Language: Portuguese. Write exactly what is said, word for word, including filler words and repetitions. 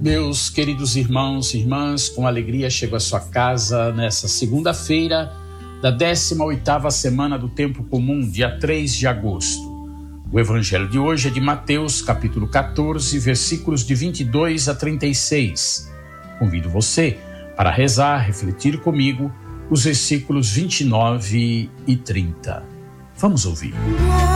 Meus queridos irmãos e irmãs, com alegria chego à sua casa nessa segunda-feira da décima oitava semana do Tempo Comum, dia três de agosto. O evangelho de hoje é de Mateus, capítulo catorze, versículos de vinte e dois a trinta e seis. Convido você para rezar, refletir comigo os versículos vinte e nove e trinta. Vamos ouvir.